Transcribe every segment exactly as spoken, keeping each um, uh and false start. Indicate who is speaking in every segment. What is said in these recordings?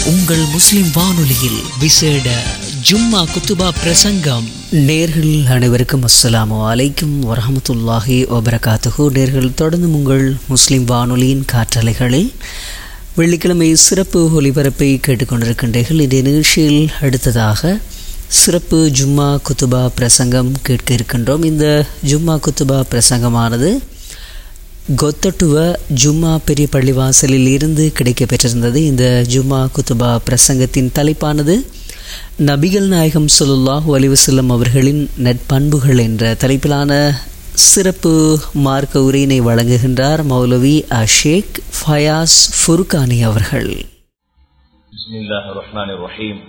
Speaker 1: உங்கள் முஸ்லிம் வானொலியில் விசேட ஜும்மா குத்துபா பிரசங்கம். நேர்கள் அனைவருக்கும் அஸ்ஸலாமு அலைக்கும் வரஹ்மத்துல்லாஹி வபரகாத்துஹு. நேர்கள் தொடர்ந்து உங்கள் முஸ்லிம் வானொலியின் காற்றலைகளில் வெள்ளிக்கிழமை சிறப்பு ஒலிபரப்பை கேட்டுக்கொண்டிருக்கின்றீர்கள். இந்த நிகழ்ச்சியில் அடுத்ததாக சிறப்பு ஜும்மா குத்துபா பிரசங்கம் கேட்க இருக்கின்றோம். இந்த ஜும்மா குத்துபா பிரசங்கமானது கொத்தட்டுவ ஜும்மா பெரிய பள்ளிவாசலில் இருந்து கிடைக்க பெற்றிருந்தது. இந்த ஜும்மா குத்துபா பிரசங்கத்தின் தலைப்பானது நபிகள் நாயகம் ஸல்லல்லாஹு அலைஹி வஸல்லம் அவர்களின் நட்பண்புகள் என்ற தலைப்பிலான சிறப்பு மார்க்க உரையினை வழங்குகின்றார் மௌலவி ஷேக் ஃபயாஸ் ஃபுர்கானி அவர்கள்.
Speaker 2: பிஸ்மில்லாஹிர் ரஹ்மானிர் ரஹீம்.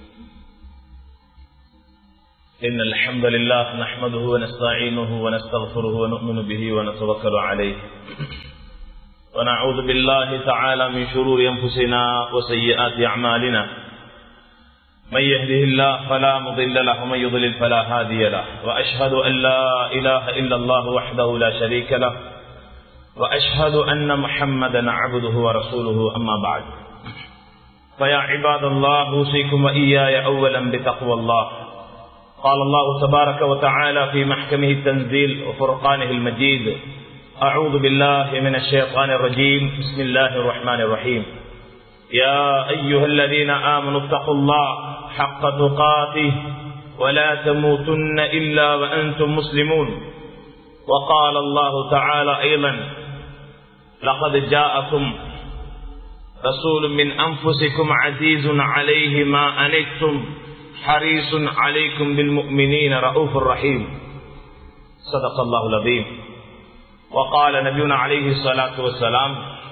Speaker 2: إن الحمد لله نحمده ونستعينه ونستغفره ونؤمن به ونتوكل عليه ونعوذ بالله تعالى من شرور أنفسنا وسيئات أعمالنا من يهده الله فلا مضل له ومن يضلل فلا هادي له وأشهد أن لا إله إلا الله وحده لا شريك له وأشهد أن محمدا عبده ورسوله أما بعد فيا عباد الله أوصيكم وإياي أولا بتقوى الله. قال الله تبارك وتعالى في محكمه التنزيل وفرقانه المجيد: أعوذ بالله من الشيطان الرجيم. بسم الله الرحمن الرحيم. يا أيها الذين آمنوا اتقوا الله حق تقاته ولا تموتن إلا وأنتم مسلمون. وقال الله تعالى أيضا: لقد جاءكم رسول من أنفسكم عزيز عليه ما أنتم حريص عليكم بالمؤمنين رؤوف رحيم. صدق الله العظيم. وقال نبينا عليه الصلاة والسلام: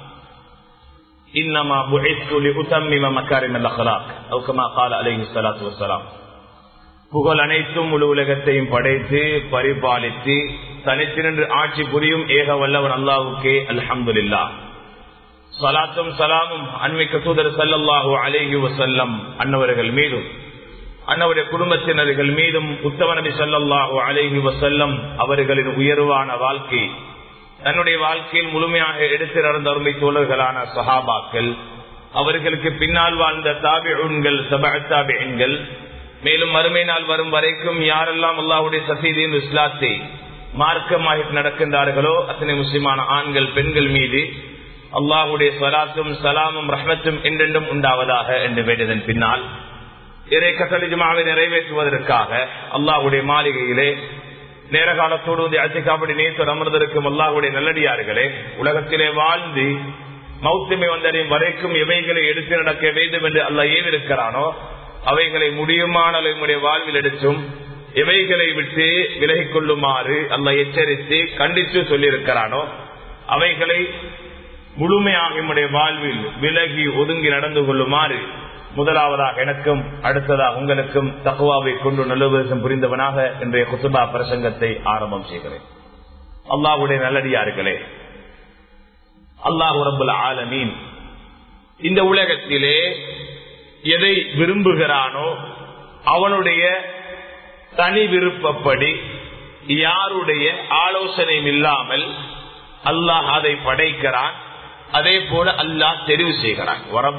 Speaker 2: إنما بعثت لأتمم مكارم الأخلاق أو كما قال عليه الصلاة والسلام. புகழ் அனைத்தும் முழு உலகத்தையும் படைத்து பரிபாலித்து தனித்து நின்று ஆட்சி புரியும் ஏக வல்லவன் அல்லாஹ்வுக்கே அல்ஹம்துலில்லாஹ். ஸலாத்தும் ஸலாமும் அன்மிக்க தூதர் ஸல்லல்லாஹு அலைஹி வஸல்லம் அன்னவர்கள் மீதும் அன்னவருடைய குடும்பத்தினர்கள் மீதும் உத்தம நபி ஸல்லல்லாஹு அலைஹி வஸல்லம் அவர்களின் உயர்வான வாழ்க்கை தன்னுடைய வாழ்க்கையில் முழுமையாக எடுத்து நடந்த அருமை தோழர்களான சஹாபாக்கள், அவர்களுக்கு பின்னால் வாழ்ந்த தாபிஊன்கள், தபஅ தாபிஈன்கள், மேலும் மறுமை நாள் வரும் வரைக்கும் யாரெல்லாம் அல்லாஹ்வுடைய சஃபீதீன் இஸ்லாத்தை மார்க்கமாக நடக்கின்றார்களோ அத்தனை முஸ்லிமான ஆண்கள் பெண்கள் மீது அல்லாஹ்வுடைய ஸலாத்தும் ஸலாமும் ரஹ்மத்தும் என்றென்றும் உண்டாவதாக என்று வேண்டியதன் பின்னால் இறை கட்டளை ஜும்ஆவை நிறைவேற்றுவதற்காக அல்லாஹ்வுடைய மாளிகையிலே நேர காலத்தோடு அத்திகாப்படி நேற்று அமர்ந்திருக்கும் அல்லாஹ்வுடைய நல்லடியார்களே, உலகத்திலே வாழ்ந்து மௌத்தமை வந்தடையும் வரைக்கும் எவைகளை எடுத்து நடக்க வேண்டும் என்று அல்லாஹ் ஏவிருக்கிறானோ அவைகளை முடியுமான நம்முடைய வாழ்வில் எடுத்தும் எவைகளை விட்டு விலகிக் கொள்ளுமாறு அல்லாஹ் எச்சரித்து கண்டித்து சொல்லியிருக்கிறானோ அவைகளை முழுமையாக நம்முடைய வாழ்வில் விலகி ஒதுங்கி நடந்து கொள்ளுமாறு முதலாவதாக எனக்கும் அடுத்ததாக உங்களுக்கும் தக்வாவை கொண்டு நல்லுபதேசம் புரிந்தவனாக இன்றைய குத்பா பிரசங்கத்தை ஆரம்பம் செய்கிறேன். அல்லாஹ்வுடைய நல்லடியார்களே, அல்லாஹ் ரப்பல் ஆலமீன் இந்த உலகத்திலே எதை விரும்புகிறானோ அவனுடைய தனி விருப்பப்படி யாருடைய ஆலோசனையும் இல்லாமல் அல்லாஹ் அதை படைக்கிறான். அதே போல அல்லாஹ் தெரிவு செய்கிறான்.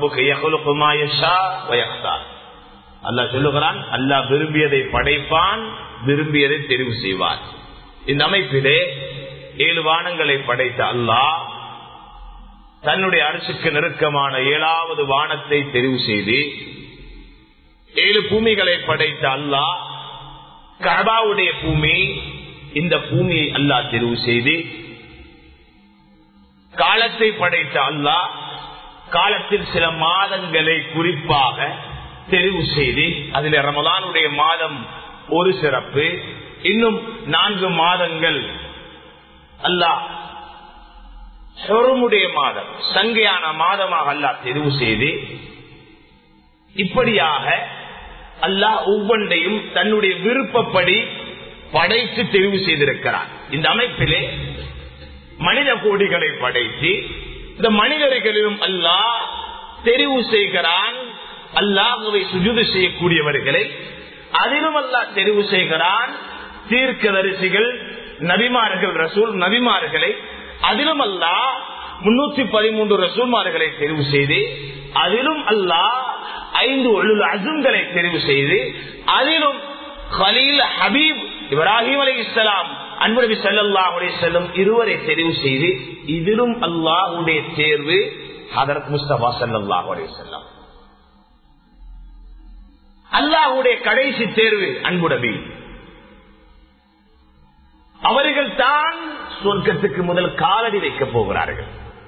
Speaker 2: அல்லாஹ் சொல்லுகிறான், அல்லாஹ் விரும்பியதை படைப்பான், விரும்பியதை தெரிவு செய்வான். இந்த அமைப்பிலே ஏழு வானங்களை படைத்த அல்லாஹ் தன்னுடைய அரசுக்கு நெருக்கமான ஏழாவது வானத்தை தெரிவு செய்து ஏழு பூமிகளை படைத்த அல்லாஹ் கஅபாவுடைய பூமி, இந்த பூமியை அல்லாஹ் தெரிவு செய்து காலத்தை படைத்த அல்லாஹ் காலத்தில் சில மாதங்களை குறிப்பாக தெரிவு செய்து அதில் ரமலானுடைய மாதம் ஒரு சிறப்பு, இன்னும் நான்கு மாதங்கள் அல்லாஹ் ஹுருமுடைய மாதம் சங்கையான மாதமாக அல்லாஹ் தெரிவு செய்து இப்படியாக அல்லாஹ் ஒவ்வொன்றையும் தன்னுடைய விருப்பப்படி படைத்து தெரிவு செய்திருக்கிறார். இந்த அமைப்பிலே மனித கோடிகளை படைத்து இந்த மனிதர்களிலும் அல்லாஹ் தெரிவு செய்கிறான். அல்லாஹ்வை சுஜூது செய்யக்கூடியவர்களை அதிலும் அல்லாஹ் தெரிவு செய்கிறான். தீர்க்கதரிசிகள், நபிமார்கள், ரசூல் நபிமார்களை அதிலும் அல்லாஹ் முன்னூத்தி பதிமூன்று ரசூல்மார்களை தெரிவு செய்து அதிலும் அல்லாஹ் ஐந்து உலுல் அஸ்ம்களை தெரிவு செய்து அதிலும் கலீல் ஹபீப் இப்ராஹிம் அலைஹிஸ்ஸலாம் அன்பு நபி ஸல்லல்லாஹு அலைஹி வஸல்லம் இருவரை தெரிவு செய்து இதிலும் அல்லாஹ்வுடைய தேர்வு ஹதரத் முஸ்தபா ஸல்லல்லாஹு அலைஹி வஸல்லம். அல்லாஹ்வுடைய கடைசி தேர்வு அன்பு நபி. அவர்கள் தான் சொர்க்கத்துக்கு முதல் காலடி வைக்கப் போகிறார்கள்.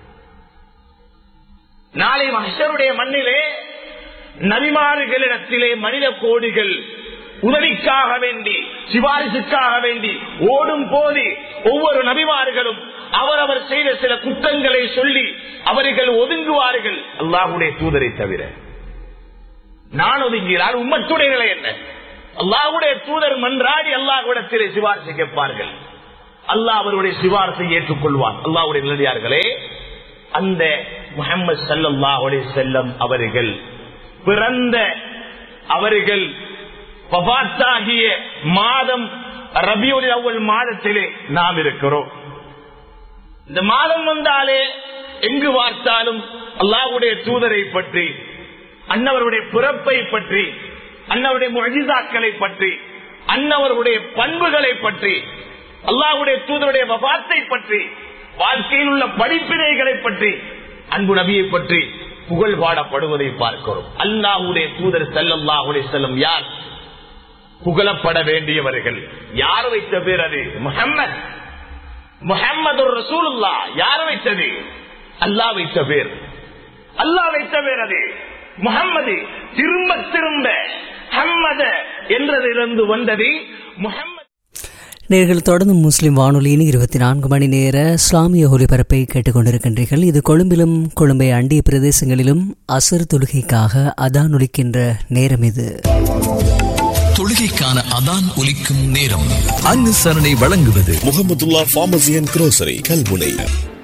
Speaker 2: நாளை மஹ்ஷருடைய மண்ணிலே நபிமார்களிடத்திலே மனித கோடிகள் உதவிக்காக வேண்டி சிபாரிசுக்காக வேண்டி ஓடும் போது ஒவ்வொரு நபிமார்களும் அவரவர் செய்த சில குற்றங்களை சொல்லி அவர்கள் ஒதுங்குவார்கள். அல்லாஹ்வுடைய தூதரை தவிர நான் ஒதுங்கிறார் உம்மத்துடைய நிலை என்ன? அல்லாஹ்வுடைய தூதர் மன்றாடி அல்லாஹ்விடத்திலே சிபாரிசு கேட்பார்கள். அல்லாஹ் அவருடைய சிபாரிசை ஏற்றுக்கொள்வார். அல்லாஹ்வுடைய நல்லடியார்களே, அந்த முஹம்மது ஸல்லல்லாஹு அலைஹி வஸல்லம் அவர்கள் பிறந்த அவர்கள் வஃபாத்தாகிய மாதம் ரபியுல் அவ்வல் மாதத்திலே நாம் இருக்கிறோம். இந்த மாதம் வந்தாலே எங்கு பார்த்தாலும் அல்லாஹ்வுடைய தூதரை பற்றி, அன்னவருடைய பிறப்பை பற்றி, அன்னவருடைய முஅஜிசாக்களை பற்றி, அன்னவருடைய பண்புகளை பற்றி, அல்லாஹ்வுடைய தூதருடைய வஃபாத்தை பற்றி, வாழ்க்கையில் உள்ள படிப்பினைகளை பற்றி, அன்பு நபியை பற்றி புகழ் பாடப்படுவதை பார்க்கிறோம். அல்லாஹ்வுடைய தூதர் ஸல்லல்லாஹு அலைஹி வஸல்லம் யார்? புகழப்பட வேண்டியவர்கள். யார் வைத்த பேர் அது? முஹம்மத். முஹம்மது ரசூலுல்லாஹ். யார் வைத்தது? அல்லாஹ் வைத்த பேர். அல்லாஹ் வைத்த பேர் அது முஹம்மது. திரும்ப திரும்ப ஹம்மத என்றதிலிருந்து வந்தது முஹம்மது.
Speaker 1: நேர்கள் தொடர்ந்து முஸ்லிம் வானொலியின் இருபத்தி நான்கு மணி நேர இஸ்லாமிய ஒலிபரப்பை கேட்டுக்கொண்டிருக்கின்றீர்கள். இது கொழும்பிலும் கொழும்பை அண்டிய பிரதேசங்களிலும் அசர் தொழுகைக்காக அதான் ஒலிக்கின்ற நேரம். இது
Speaker 3: தொழுகைக்கான அதான் ஒலிக்கும் நேரம். அனுசரணை வழங்குவது
Speaker 4: முஹம்மதுல்லாஹ் ஃபார்மசி அண்ட் குரோசரி கல்முனை.